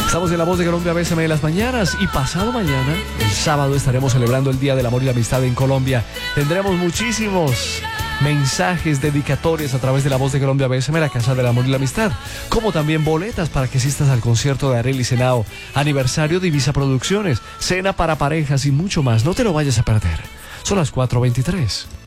Estamos en La Voz de Colombia BSM de las mañanas y pasado mañana, el sábado, estaremos celebrando el Día del Amor y la Amistad en Colombia. Tendremos muchísimos mensajes, dedicatorias a través de La Voz de Colombia BSM, la Casa del Amor y la Amistad, como también boletas para que asistas al concierto de Arely Senao, aniversario de Ibiza Producciones, cena para parejas y mucho más. No te lo vayas a perder. Son las 4:23.